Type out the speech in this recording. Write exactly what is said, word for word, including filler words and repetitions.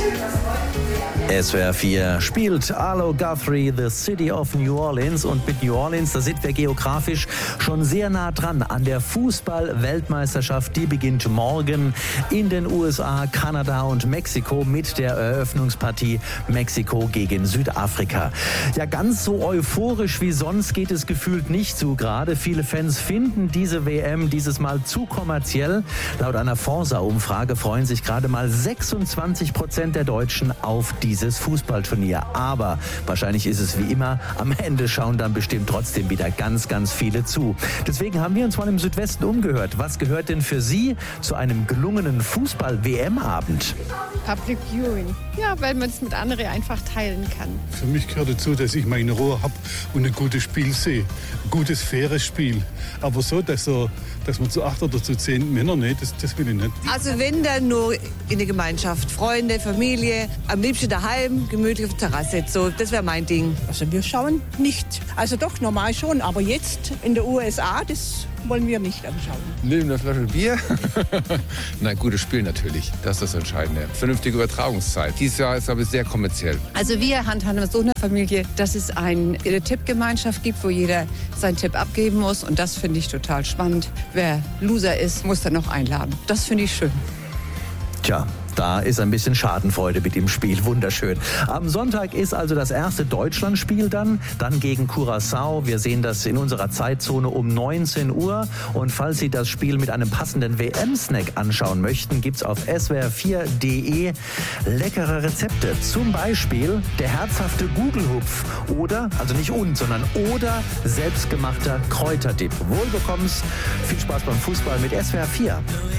S W R vier spielt Arlo Guthrie, The City of New Orleans. Und mit New Orleans, da sind wir geografisch schon sehr nah dran an der Fußball-Weltmeisterschaft. Die beginnt morgen in den U S A, Kanada und Mexiko mit der Eröffnungspartie Mexiko gegen Südafrika. Ja, ganz so euphorisch wie sonst geht es gefühlt nicht zu. Gerade viele Fans finden diese W M dieses Mal zu kommerziell. Laut einer Forsa-Umfrage freuen sich gerade mal sechsundzwanzig Prozent der Deutschen auf dieses Fußballturnier. Aber wahrscheinlich ist es wie immer, am Ende schauen dann bestimmt trotzdem wieder ganz, ganz viele zu. Deswegen haben wir uns mal im Südwesten umgehört. Was gehört denn für Sie zu einem gelungenen Fußball-W M-Abend? Public Viewing. Ja, weil man es mit anderen einfach teilen kann. Für mich gehört dazu, dass ich meine Ruhe habe und ein gutes Spiel sehe. Ein gutes, faires Spiel. Aber so, dass, er, dass man zu acht oder zu zehn Männer, nee, das, das will ich nicht. Also wenn, dann nur in der Gemeinschaft. Freunde, Familie, am liebsten daheim, gemütlich auf der Terrasse. So, das wäre mein Ding. Also wir schauen nicht. Also doch, normal schon. Aber jetzt in der U S A, das wollen wir nicht anschauen. Neben der Flasche Bier? Nein, gutes Spiel natürlich. Das ist das Entscheidende. Vernünftige Übertragungszeit. Dieses Jahr ist aber sehr kommerziell. Also wir handhaben so eine Familie, dass es eine Tippgemeinschaft gibt, wo jeder seinen Tipp abgeben muss. Und das finde ich total spannend. Wer Loser ist, muss dann noch einladen. Das finde ich schön. Tja, da ist ein bisschen Schadenfreude mit dem Spiel. Wunderschön. Am Sonntag ist also das erste Deutschlandspiel dann, dann gegen Curaçao. Wir sehen das in unserer Zeitzone um neunzehn Uhr. Und falls Sie das Spiel mit einem passenden W M-Snack anschauen möchten, gibt's auf S W R vier punkt de leckere Rezepte. Zum Beispiel der herzhafte Gugelhupf oder, also nicht und, sondern oder selbstgemachter Kräuterdip. Wohlbekommens, viel Spaß beim Fußball mit S W R vier.